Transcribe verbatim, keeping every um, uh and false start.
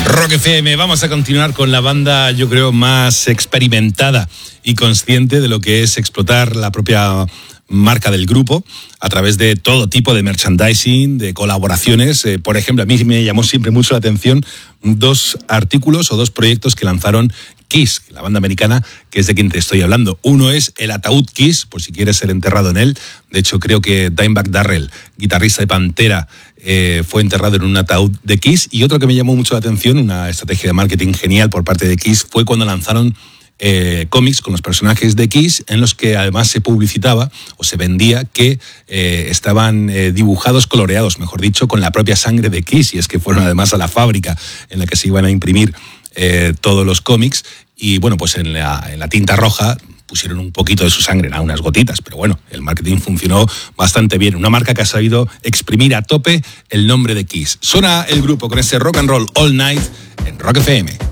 Rock F M, vamos a continuar con la banda, yo creo, más experimentada y consciente de lo que es explotar la propia marca del grupo a través de todo tipo de merchandising, de colaboraciones. Eh, por ejemplo, a mí me llamó siempre mucho la atención dos artículos o dos proyectos que lanzaron Kiss, la banda americana, que es de quien te estoy hablando. Uno es el ataúd Kiss, por si quieres ser enterrado en él. De hecho, creo que Dimebag Darrell, guitarrista de Pantera, eh, fue enterrado en un ataúd de Kiss. Y otro que me llamó mucho la atención, una estrategia de marketing genial por parte de Kiss, fue cuando lanzaron Eh, cómics con los personajes de Kiss, en los que además se publicitaba o se vendía que eh, estaban eh, dibujados, coloreados, mejor dicho, con la propia sangre de Kiss, y es que fueron además a la fábrica en la que se iban a imprimir eh, todos los cómics, y bueno, pues en la, en la tinta roja pusieron un poquito de su sangre, nada, unas gotitas, pero bueno, el marketing funcionó bastante bien. Una marca que ha sabido exprimir a tope el nombre de Kiss. Suena el grupo con ese rock and roll all night en Rock F M.